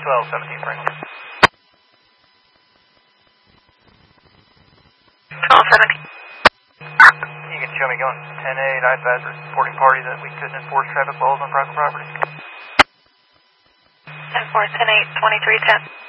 1217 Franklin. 1217. You can show me going 10-8, iPad reporting party that we couldn't enforce traffic laws on private property. 10-4, 10-8, 2310.